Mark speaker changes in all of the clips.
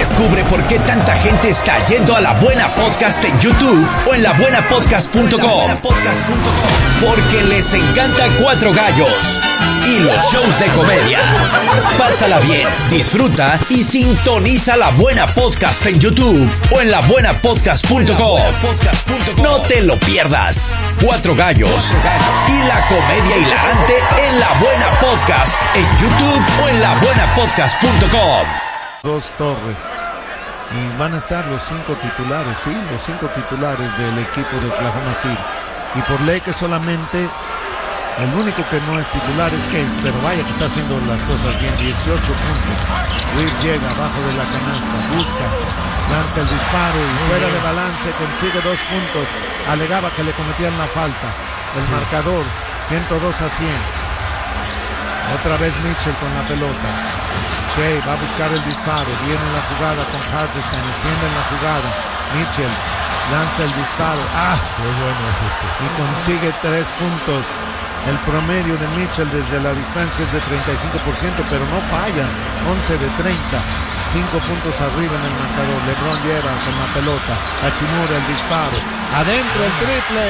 Speaker 1: Descubre por qué tanta gente está yendo a La Buena Podcast en YouTube o en labuenapodcast.com. Porque les encanta Cuatro Gallos y los shows de comedia. Pásala bien, disfruta y sintoniza La Buena Podcast en YouTube o en labuenapodcast.com. No te lo pierdas. Cuatro Gallos y la comedia hilarante en La Buena Podcast en YouTube o en labuenapodcast.com.
Speaker 2: Dos Torres. Y van a estar los 5 titulares, sí, los 5 titulares del equipo de Oklahoma City. Y por ley que solamente el único que no es titular es Case, pero vaya que está haciendo las cosas bien. 18 puntos. Reed llega abajo de la canasta, busca, lanza el disparo y fuera de balance, consigue 2 puntos. Alegaba que le cometían la falta. El marcador 102-100. Otra vez Mitchell con la pelota. Shea va a buscar el disparo, viene la jugada con Hardesty, extienden la jugada. Mitchell lanza el disparo.
Speaker 3: Qué bueno es esto.
Speaker 2: Y consigue 3 puntos. El promedio de Mitchell desde la distancia es de 35%, pero no falla. 11 de 30. 5 puntos arriba en el marcador. LeBron lleva con la pelota. Hachimura el disparo. Adentro el triple.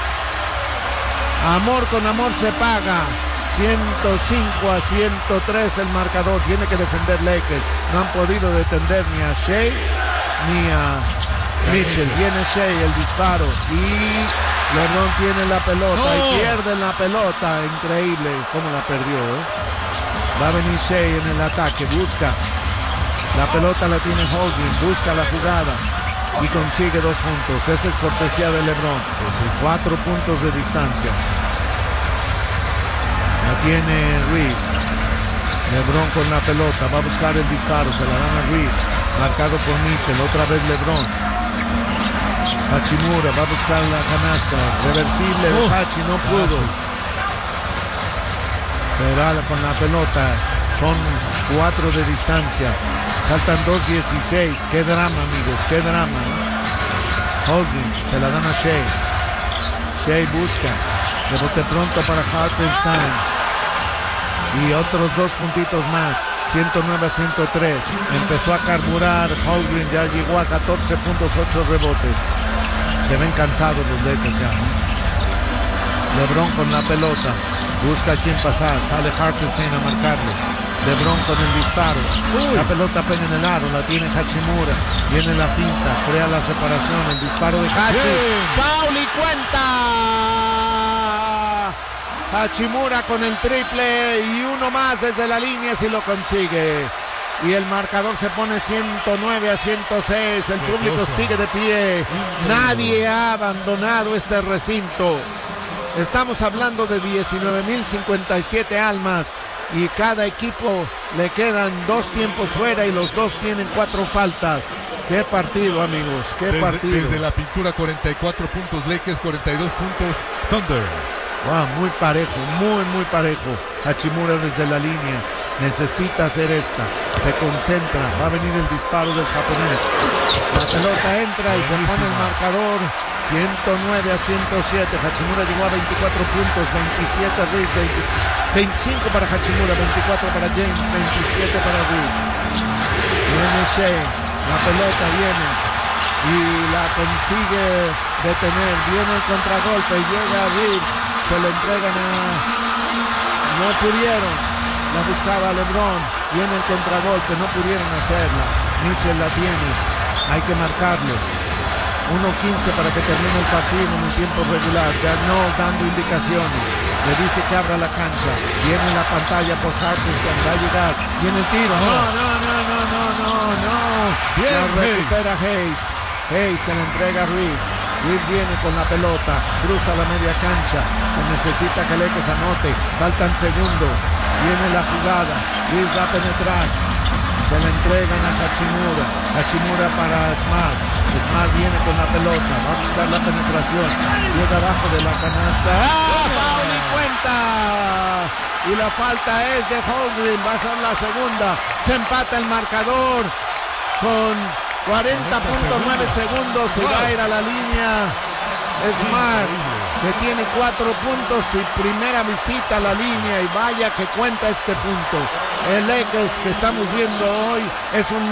Speaker 2: Amor con amor se paga. 105-103 el marcador. Tiene que defender Lakers. No han podido detener ni a Shea ni a Mitchell. Viene Shea el disparo y LeBron tiene la pelota y pierde la pelota. Increíble cómo la perdió, Va a venir Shea en el ataque. Busca. La pelota la tiene Holding. Busca la jugada y consigue 2 puntos. Esa es cortesía de LeBron. 4 puntos de distancia. La tiene Reeves. LeBron con la pelota. Va a buscar el disparo. Se la dan a Reeves. Marcado por Mitchell. Otra vez LeBron. Hachimura va a buscar la canasta. Reversible de Hachi. No pudo. Será con la pelota. Son 4 de distancia. Faltan 2:16. Qué drama, amigos. Qué drama. Holding. Se la dan a Shea. Shea busca. Rebote pronto para Hartenstein. Y otros 2 puntitos más. 109-103. Empezó a carburar. Holmgren ya llegó a 14 puntos, 8 rebotes. Se ven cansados los Lakers ya. LeBron con la pelota. Busca a quién pasar. Sale Hartenstein a marcarlo. LeBron con el disparo. La pelota pega en el aro. La tiene Hachimura. Viene la finta. Crea la separación. El disparo de Hachi. ¡Foul y cuenta! Hachimura con el triple y uno más desde la línea si lo consigue. Y el marcador se pone 109-106. El público sigue de pie. Nadie ha abandonado este recinto. Estamos hablando de 19.057 almas. Y cada equipo le quedan 2 tiempos fuera y los 2 tienen 4 faltas. Qué partido, amigos. Qué partido.
Speaker 3: Desde la pintura 44 puntos Lakers, 42 puntos Thunder.
Speaker 2: Wow, muy parejo, muy parejo. Hachimura desde la línea. Necesita hacer esta. Se concentra. Va a venir el disparo del japonés. La pelota entra y se pone el marcador 109-107. Hachimura llegó a 24 puntos, 27 Reeves, 25 para Hachimura, 24 para James, 27 para Reeves. Viene Shea. La pelota viene y la consigue detener. Viene el contragolpe y llega Reeves. Se lo entregan no pudieron. La buscaba LeBron. Viene el contragolpe. No pudieron hacerla. Mitchell la tiene. Hay que marcarlo. 1:15 para que termine el partido en un tiempo regular. Garnett dando indicaciones. Le dice que abra la cancha. Viene la pantalla post Hartenstein. Va a llegar. Viene el tiro. No.
Speaker 3: Bien,
Speaker 2: la recupera Hayes. Hayes se le entrega a Reeves. Reeves viene con la pelota, cruza la media cancha, se necesita que Lakers anote, faltan segundos, viene la jugada, Reeves va a penetrar, se la entregan a Hachimura, Hachimura para Smart, Smart viene con la pelota, va a buscar la penetración, llega abajo de la canasta, ¡foul y cuenta! Y la falta es de Holmgren, va a ser la segunda, se empata el marcador con 40.9 segundos y va a ir a la línea Smart, que tiene 4 puntos y primera visita a la línea y vaya que cuenta este punto. El Lakers que estamos viendo hoy es un